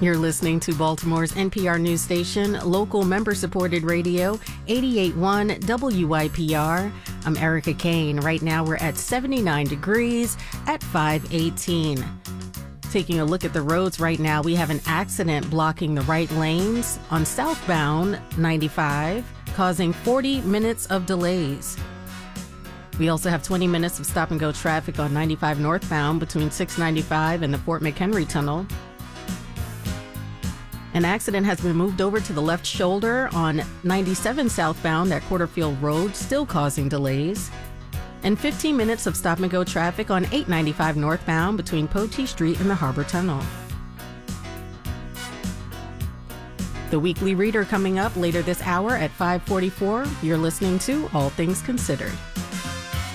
You're listening to Baltimore's NPR news station, local member-supported radio, 88.1 WYPR. I'm Erica Kane. Right now we're at 79 degrees at 518. Taking a look at the roads right now, we have an accident blocking the right lanes on southbound 95, causing 40 minutes of delays. We also have 20 minutes of stop-and-go traffic on 95 northbound between 695 and the Fort McHenry Tunnel. An accident has been moved over to the left shoulder on 97 southbound at Quarterfield Road, still causing delays. And 15 minutes of stop-and-go traffic on 895 northbound between Poteet Street and the Harbor Tunnel. The Weekly Reader coming up later this hour at 5:44. You're listening to All Things Considered.